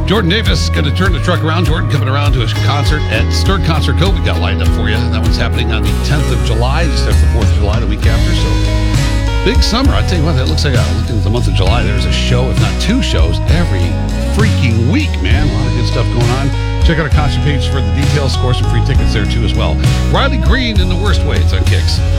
Jordan Davis going to turn the truck around. Jordan coming around to his concert at Stern Concert Cove. We got lined up for you. That one's happening on the 10th of July, just after the 4th of July, the week after. So big summer. I tell you what, that looks like looking at the month of July, there's a show, if not two shows, every freaking week, man. A lot of good stuff going on. Check out our concert page for the details. Score some free tickets there too as well. Riley Green in the worst way. It's on Kicks.